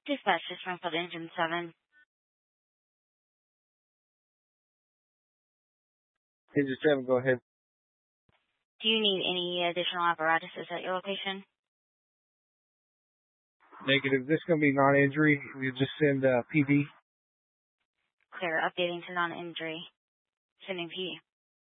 Dispatch to Springfield Engine 7. Engine 7, go ahead. Do you need any additional apparatuses at your location? Negative. This is going to be non-injury. We just send PD. Clear. Updating to non-injury. Sending PD.